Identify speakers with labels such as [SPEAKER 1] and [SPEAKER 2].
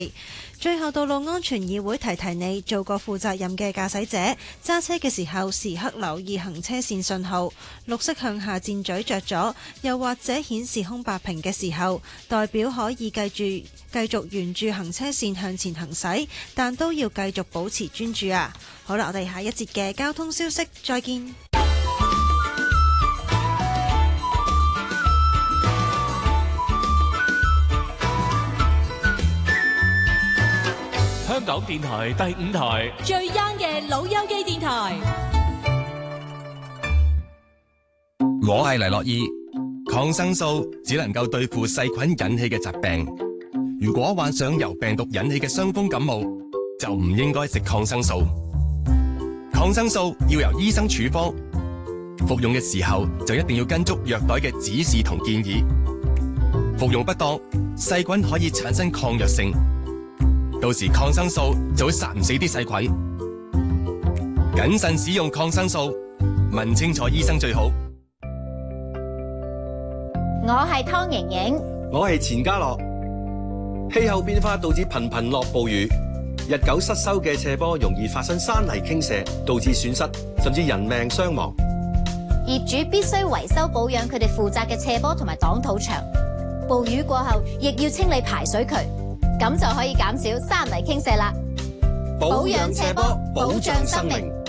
[SPEAKER 1] 最後，道路安全議會提提你，做個負責任嘅駕駛者，揸車嘅時候時刻留意行車線信號，綠色向下箭嘴着咗，又或者顯示空白屏嘅時候，代表可以繼續沿住行車線向前行駛，但都要繼續保持專注啊！好啦，我哋下一節嘅交通消息再見。
[SPEAKER 2] 香港電台第5台
[SPEAKER 3] 最 young 嘅老友記電台。
[SPEAKER 4] 我係黎諾懿，抗生素只能夠對付細菌引起嘅疾病。如果患上由病毒引起嘅傷風感冒，就唔應該食抗生素。抗生素要由醫生處方，服用嘅時候就一定要跟足藥袋嘅指示同建議。服用不當，細菌可以產生抗藥性。到時抗生素就會殺唔死啲細菌。謹慎使用抗生素，問清楚醫生最好。
[SPEAKER 5] 我係湯盈盈，
[SPEAKER 6] 我係錢嘉樂。氣候變化導致頻頻落暴雨，日久失修嘅斜坡容易發生山泥傾瀉，導致損失甚至人命傷亡。
[SPEAKER 5] 業主必須維修保養佢哋負責嘅斜坡同埋擋土牆。暴雨過後，亦要清理排水渠。咁就可以減少山泥傾瀉啦。
[SPEAKER 6] 保養斜坡，保障生命。